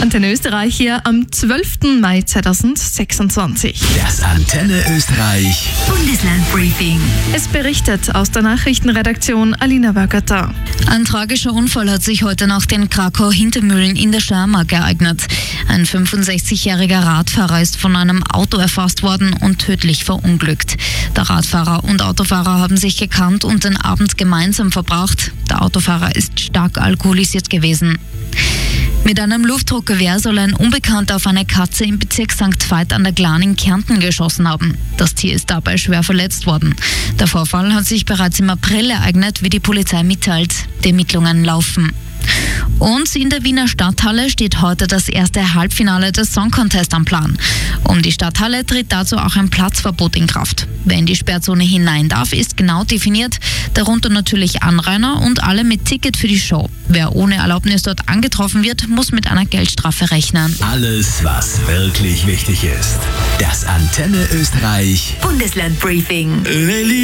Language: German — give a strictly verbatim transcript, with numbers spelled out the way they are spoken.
Antenne Österreich hier am zwölften Mai zweitausendsechsundzwanzig. Das Antenne Österreich Bundeslandbriefing. Es berichtet aus der Nachrichtenredaktion Alina Wagata. Ein tragischer Unfall hat sich heute Nacht in Krakau-Hintermühlen in der Steiermark ereignet. Ein fünfundsechzigjähriger Radfahrer ist von einem Auto erfasst worden und tödlich verunglückt. Der Radfahrer und Autofahrer haben sich gekannt und den Abend gemeinsam verbracht. Der Autofahrer ist stark alkoholisiert gewesen. Mit einem Luftdruckgewehr soll ein Unbekannter auf eine Katze im Bezirk Sankt Veit an der Glan in Kärnten geschossen haben. Das Tier ist dabei schwer verletzt worden. Der Vorfall hat sich bereits im April ereignet, wie die Polizei mitteilt. Die Ermittlungen laufen. Und in der Wiener Stadthalle steht heute das erste Halbfinale des Song Contest am Plan. Um die Stadthalle tritt dazu auch ein Platzverbot in Kraft. Wer in die Sperrzone hinein darf, ist genau definiert, darunter natürlich Anrainer und alle mit Ticket für die Show. Wer ohne Erlaubnis dort angetroffen wird, muss mit einer Geldstrafe rechnen. Alles, was wirklich wichtig ist. Das Antenne Österreich Bundeslandbriefing.